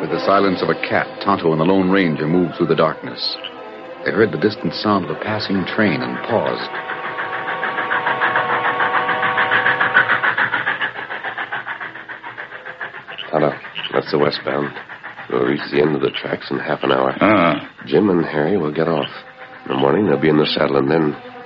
With the silence of a cat, Tonto and the Lone Ranger moved through the darkness. They heard the distant sound of a passing train and paused. Tonto, that's the westbound. We'll reach the end of the tracks in half an hour. Ah. Jim and Harry will get off. In the morning, they'll be in the saddle, and then